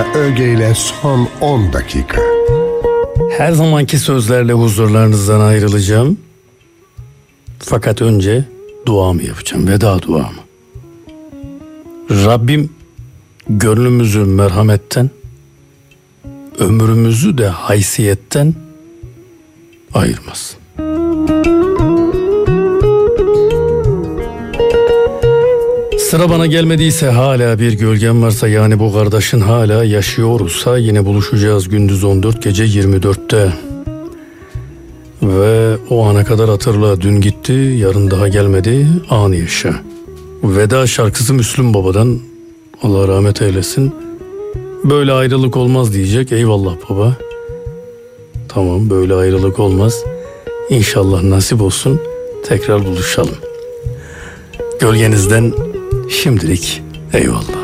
Mustafa Öge ile son 10 dakika. Her zamanki sözlerle huzurlarınızdan ayrılacağım. Fakat önce duamı yapacağım, veda duamı. Rabbim gönlümüzü merhametten, ömrümüzü de haysiyetten ayırmasın. Sıra bana gelmediyse, hala bir gölgem varsa, yani bu kardeşin hala yaşıyorsa, yine buluşacağız gündüz 14, gece 24'te. Ve o ana kadar hatırla, dün gitti, yarın daha gelmedi, anı yaşa. Veda şarkısı Müslüm Baba'dan, Allah rahmet eylesin. Böyle ayrılık olmaz diyecek, eyvallah baba. Tamam, böyle ayrılık olmaz. İnşallah nasip olsun, tekrar buluşalım. Gölgenizden şimdilik eyvallah.